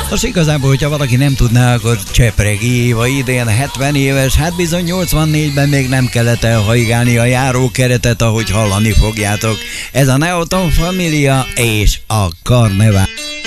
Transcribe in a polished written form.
Most igazából, hogyha valaki nem tudná, akkor Csepregi Éva idén 70 éves, hát bizony 84-ben még nem kellett elhaigálni a járókeretet, ahogy hallani fogjátok. Ez a Neoton Familia és a Karnevál.